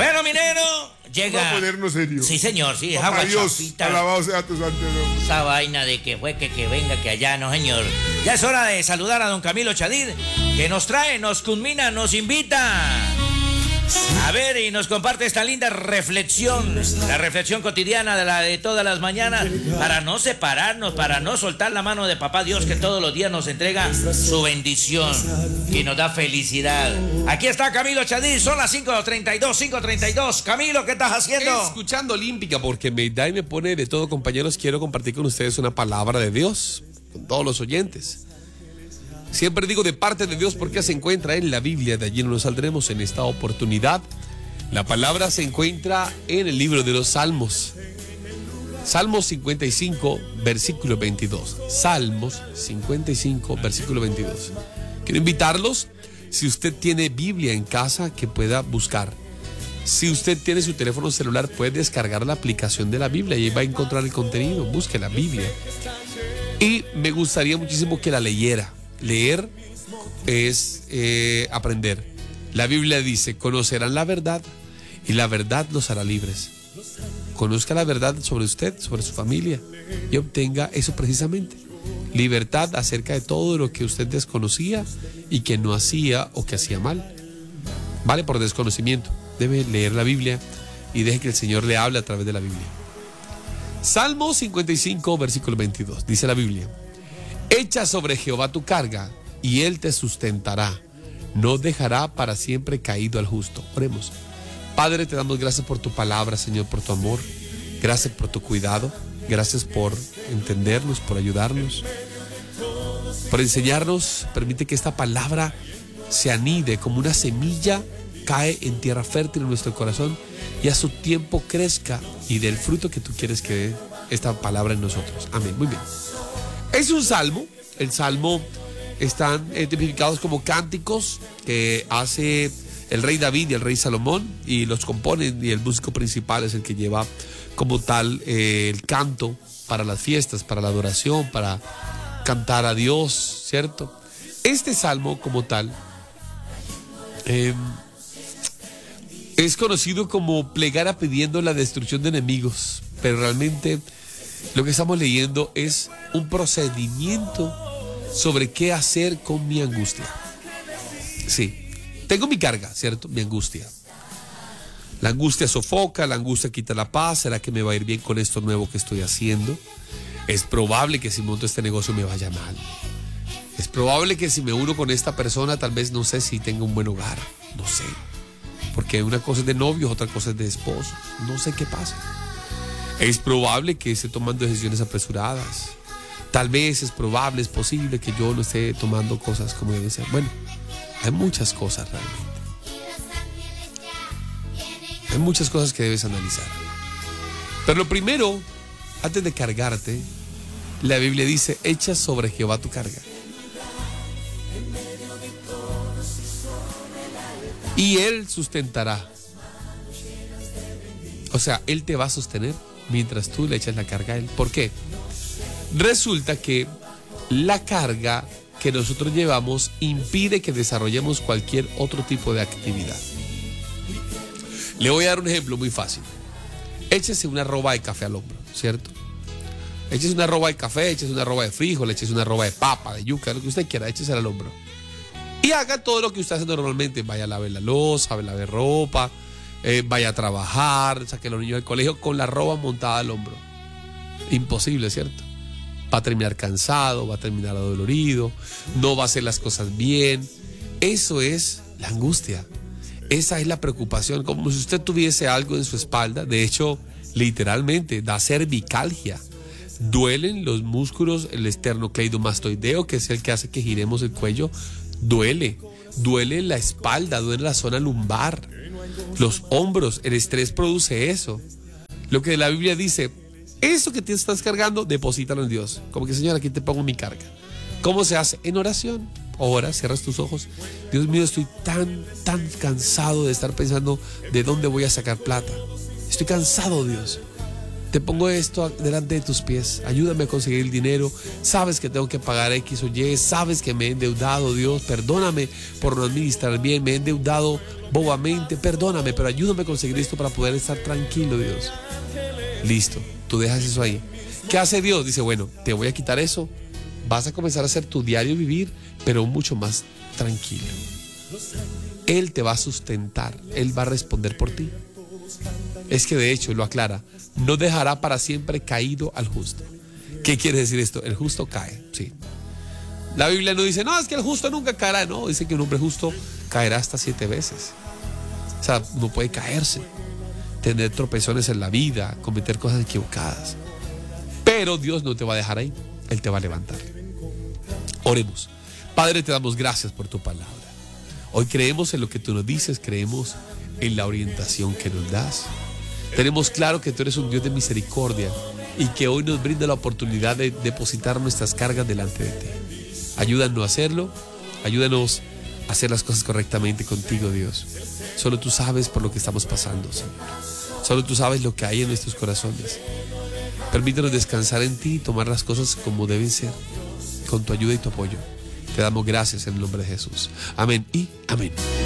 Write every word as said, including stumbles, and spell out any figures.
Bueno, mi negro, llega. Vamos a ponernos serio. Sí, señor, sí. Papá Dios, chafita. alabado sea tu santo nombre. Esa vaina de que fue, que, que venga, que allá, no, señor. Ya es hora de saludar a don Camilo Chadid, que nos trae, nos culmina, nos invita. A ver, y nos comparte esta linda reflexión, la reflexión cotidiana de la de todas las mañanas, para no separarnos, para no soltar la mano de Papá Dios, que todos los días nos entrega su bendición y nos da felicidad. Aquí está Camilo Chadid, son las cinco treinta y dos, cinco treinta y dos. Camilo, ¿qué estás haciendo? Escuchando Olímpica, porque me da y me pone de todo, compañeros. Quiero compartir con ustedes una palabra de Dios, con todos los oyentes. Siempre digo de parte de Dios porque se encuentra en la Biblia, de allí no nos saldremos en esta oportunidad. La palabra se encuentra en el libro de los Salmos. Salmos cincuenta y cinco, versículo veintidós. Salmos cincuenta y cinco, versículo veintidós. Quiero invitarlos, si usted tiene Biblia en casa, que pueda buscar. Si usted tiene su teléfono celular, puede descargar la aplicación de la Biblia y ahí va a encontrar el contenido. Busque la Biblia. Y me gustaría muchísimo que la leyera. Leer es eh, aprender. La Biblia dice: conocerán la verdad y la verdad los hará libres. Conozca la verdad sobre usted, sobre su familia, y obtenga eso precisamente: libertad acerca de todo lo que usted desconocía y que no hacía o que hacía mal. Vale, por desconocimiento. Debe leer la Biblia y deje que el Señor le hable a través de la Biblia. Salmo cincuenta y cinco, versículo veintidós. Dice la Biblia: echa sobre Jehová tu carga, y él te sustentará. No dejará para siempre caído al justo. Oremos. Padre, te damos gracias por tu palabra, Señor, por tu amor. Gracias por tu cuidado. Gracias por entendernos, por ayudarnos, por enseñarnos. Permite que esta palabra se anide como una semilla, cae en tierra fértil en nuestro corazón y a su tiempo crezca y dé el fruto que tú quieres que dé esta palabra en nosotros. Amén. Muy bien. Es un salmo. El salmo están tipificados como cánticos que hace el rey David y el rey Salomón, y los componen, y el músico principal es el que lleva como tal eh, el canto para las fiestas, para la adoración, para cantar a Dios, ¿cierto? Este salmo como tal eh, es conocido como plegaria pidiendo la destrucción de enemigos, pero realmente lo que estamos leyendo es un procedimiento sobre qué hacer con mi angustia. Sí, tengo mi carga, ¿cierto? Mi angustia. La angustia sofoca, la angustia quita la paz. ¿Será que me va a ir bien con esto nuevo que estoy haciendo? Es probable que si monto este negocio me vaya mal. Es probable que si me uno con esta persona, tal vez no sé si tenga un buen hogar. No sé. Porque una cosa es de novios, otra cosa es de esposos. No sé qué pasa. Es probable que esté tomando decisiones apresuradas. Tal vez es probable, es posible que yo no esté tomando cosas como deben ser. Bueno, hay muchas cosas realmente. Hay muchas cosas que debes analizar. Pero lo primero, antes de cargarte, la Biblia dice: echa sobre Jehová tu carga, y Él sustentará. O sea, Él te va a sostener mientras tú le echas la carga a Él. ¿Por qué? Resulta que la carga que nosotros llevamos impide que desarrollemos cualquier otro tipo de actividad. Le voy a dar un ejemplo muy fácil. Échese una roba de café al hombro, ¿cierto? Échese una roba de café, échese una roba de frijol, échese una roba de papa, de yuca, lo que usted quiera, échese al hombro. Y haga todo lo que usted hace normalmente. Vaya a lavar la loza, vaya a lavar ropa, eh, vaya a trabajar, saque a los niños del colegio con la roba montada al hombro. Imposible, ¿cierto? Va a terminar cansado, va a terminar adolorido, no va a hacer las cosas bien. Eso es la angustia. Esa es la preocupación, como si usted tuviese algo en su espalda. De hecho, literalmente, da cervicalgia. Duelen los músculos, el esternocleidomastoideo, que es el que hace que giremos el cuello. Duele, duele la espalda, duele la zona lumbar, los hombros. El estrés produce eso. Lo que la Biblia dice: eso que te estás cargando, deposítalo en Dios. Como que, Señor, aquí te pongo mi carga. ¿Cómo se hace? En oración. Ora, cierras tus ojos. Dios mío, estoy tan, tan cansado de estar pensando de dónde voy a sacar plata. Estoy cansado, Dios. Te pongo esto delante de tus pies. Ayúdame a conseguir el dinero. Sabes que tengo que pagar X o Y. Sabes que me he endeudado, Dios. Perdóname por no administrar bien. Me he endeudado bobamente, perdóname, pero ayúdame a conseguir esto para poder estar tranquilo, Dios. Listo, tú dejas eso ahí. ¿Qué hace Dios? Dice, bueno, te voy a quitar eso, vas a comenzar a hacer tu diario vivir, pero mucho más tranquilo. Él te va a sustentar, Él va a responder por ti. Es que de hecho, lo aclara, no dejará para siempre caído al justo. ¿Qué quiere decir esto? El justo cae, sí. La Biblia no dice, no, es que el justo nunca caerá. No, dice que un hombre justo caerá hasta siete veces. O sea, no puede caerse, tener tropezones en la vida, cometer cosas equivocadas. Pero Dios no te va a dejar ahí, Él te va a levantar. Oremos. Padre, te damos gracias por tu palabra. Hoy creemos en lo que tú nos dices, creemos en la orientación que nos das. Tenemos claro que tú eres un Dios de misericordia y que hoy nos brinda la oportunidad de depositar nuestras cargas delante de ti. Ayúdanos a hacerlo, ayúdanos a hacer las cosas correctamente contigo, Dios. Solo tú sabes por lo que estamos pasando, Señor. Solo tú sabes lo que hay en nuestros corazones. Permítanos descansar en ti y tomar las cosas como deben ser, con tu ayuda y tu apoyo. Te damos gracias en el nombre de Jesús. Amén y amén.